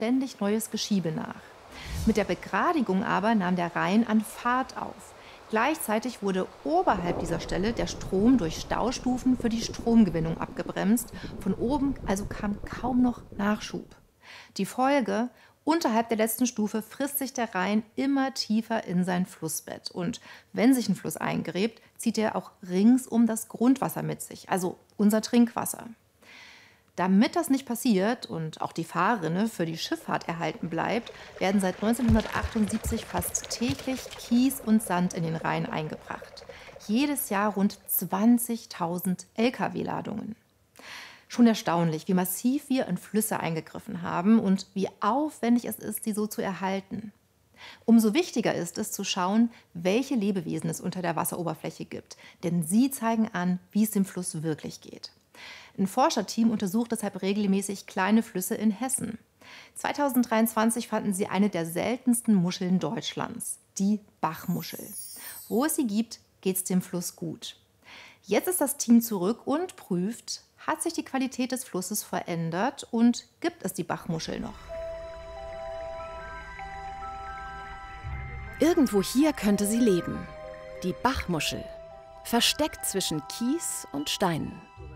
ständig neues Geschiebe nach. Mit der Begradigung aber nahm der Rhein an Fahrt auf. Gleichzeitig wurde oberhalb dieser Stelle der Strom durch Staustufen für die Stromgewinnung abgebremst. Von oben also kam kaum noch Nachschub. Die Folge: Unterhalb der letzten Stufe frisst sich der Rhein immer tiefer in sein Flussbett. Und wenn sich ein Fluss eingräbt, zieht er auch ringsum das Grundwasser mit sich, also unser Trinkwasser. Damit das nicht passiert und auch die Fahrrinne für die Schifffahrt erhalten bleibt, werden seit 1978 fast täglich Kies und Sand in den Rhein eingebracht. Jedes Jahr rund 20.000 Lkw-Ladungen. Schon erstaunlich, wie massiv wir in Flüsse eingegriffen haben und wie aufwendig es ist, sie so zu erhalten. Umso wichtiger ist es zu schauen, welche Lebewesen es unter der Wasseroberfläche gibt, denn sie zeigen an, wie es dem Fluss wirklich geht. Ein Forscherteam untersucht deshalb regelmäßig kleine Flüsse in Hessen. 2023 fanden sie eine der seltensten Muscheln Deutschlands, die Bachmuschel. Wo es sie gibt, geht es dem Fluss gut. Jetzt ist das Team zurück und prüft, hat sich die Qualität des Flusses verändert und gibt es die Bachmuschel noch? Irgendwo hier könnte sie leben. Die Bachmuschel, versteckt zwischen Kies und Steinen.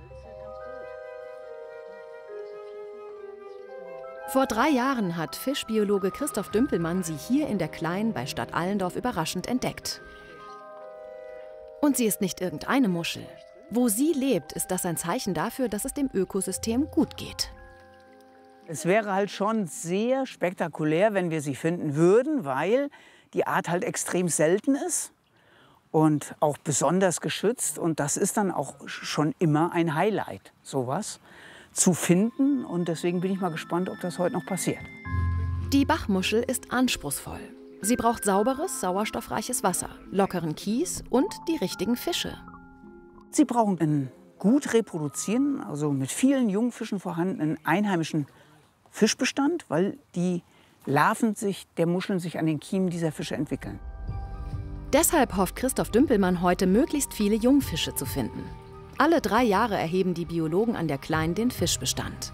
Vor 3 Jahren hat Fischbiologe Christoph Dümpelmann sie hier in der Klein bei Stadt Allendorf überraschend entdeckt. Und sie ist nicht irgendeine Muschel. Wo sie lebt, ist das ein Zeichen dafür, dass es dem Ökosystem gut geht. Es wäre halt schon sehr spektakulär, wenn wir sie finden würden, weil die Art halt extrem selten ist und auch besonders geschützt. Und das ist dann auch schon immer ein Highlight, sowas zu finden. Und deswegen bin ich mal gespannt, ob das heute noch passiert. Die Bachmuschel ist anspruchsvoll. Sie braucht sauberes, sauerstoffreiches Wasser, lockeren Kies und die richtigen Fische. Sie brauchen einen gut reproduzierenden, also mit vielen Jungfischen vorhandenen einheimischen Fischbestand, weil die Larven der Muscheln sich an den Kiemen dieser Fische entwickeln. Deshalb hofft Christoph Dümpelmann heute, möglichst viele Jungfische zu finden. Alle 3 Jahre erheben die Biologen an der Klein den Fischbestand.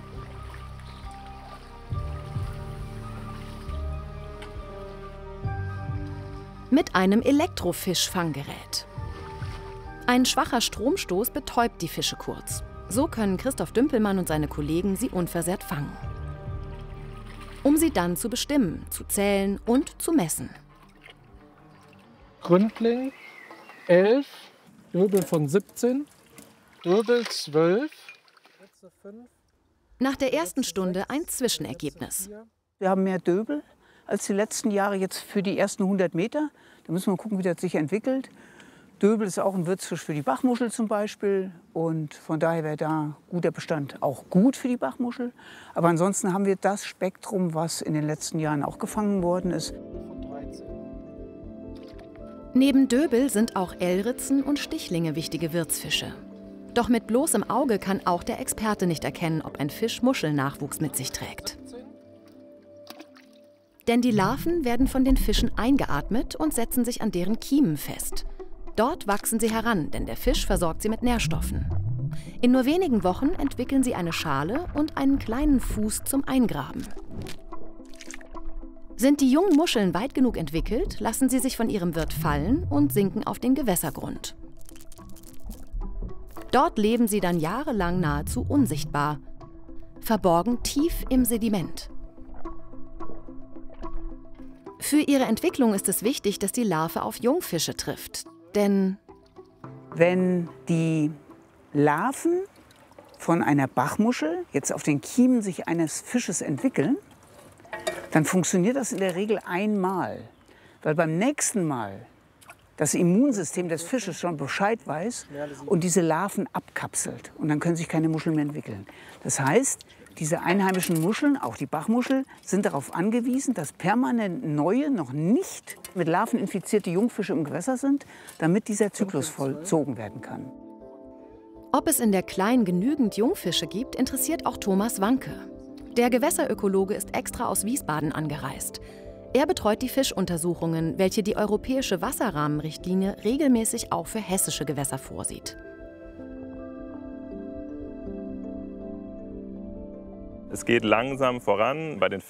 Mit einem Elektrofischfanggerät. Ein schwacher Stromstoß betäubt die Fische kurz. So können Christoph Dümpelmann und seine Kollegen sie unversehrt fangen. Um sie dann zu bestimmen, zu zählen und zu messen. Gründling 11, Döbel von 17, Döbel 12. Nach der ersten Stunde ein Zwischenergebnis. Wir haben mehr Döbel als die letzten Jahre jetzt für die ersten 100 Meter. Da müssen wir gucken, wie das sich entwickelt. Döbel ist auch ein Wirtsfisch für die Bachmuschel zum Beispiel. Und von daher wäre da guter Bestand auch gut für die Bachmuschel. Aber ansonsten haben wir das Spektrum, was in den letzten Jahren auch gefangen worden ist. Neben Döbel sind auch Elritzen und Stichlinge wichtige Wirtsfische. Doch mit bloßem Auge kann auch der Experte nicht erkennen, ob ein Fisch Muschelnachwuchs mit sich trägt. Denn die Larven werden von den Fischen eingeatmet und setzen sich an deren Kiemen fest. Dort wachsen sie heran, denn der Fisch versorgt sie mit Nährstoffen. In nur wenigen Wochen entwickeln sie eine Schale und einen kleinen Fuß zum Eingraben. Sind die jungen Muscheln weit genug entwickelt, lassen sie sich von ihrem Wirt fallen und sinken auf den Gewässergrund. Dort leben sie dann jahrelang nahezu unsichtbar, verborgen tief im Sediment. Für ihre Entwicklung ist es wichtig, dass die Larve auf Jungfische trifft. Denn wenn die Larven von einer Bachmuschel jetzt auf den Kiemen sich eines Fisches entwickeln, dann funktioniert das in der Regel einmal. Weil beim nächsten Mal das Immunsystem des Fisches schon Bescheid weiß und diese Larven abkapselt. Und dann können sich keine Muscheln mehr entwickeln. Das heißt, diese einheimischen Muscheln, auch die Bachmuschel, sind darauf angewiesen, dass permanent neue, noch nicht mit Larven infizierte Jungfische im Gewässer sind, damit dieser Zyklus vollzogen werden kann. ob es in der Klein genügend Jungfische gibt, interessiert auch Thomas Wanke. Der Gewässerökologe ist extra aus Wiesbaden angereist. Er betreut die Fischuntersuchungen, welche die europäische Wasserrahmenrichtlinie regelmäßig auch für hessische Gewässer vorsieht. Es geht langsam voran. Bei den